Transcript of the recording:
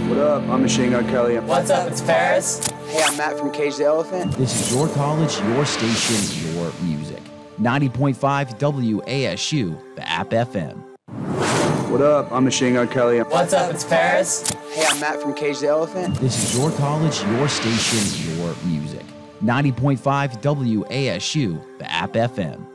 What up? I'm Machine Gun Kelly. What's up? It's Paris. Hey, I'm Matt from Cage the Elephant. This is your college, your station, your music. 90.5 WASU, the App FM. What up? I'm Machine Gun Kelly. What's up? It's Paris. Hey, I'm Matt from Cage the Elephant. This is your college, your station, your music. 90.5 WASU, the App FM.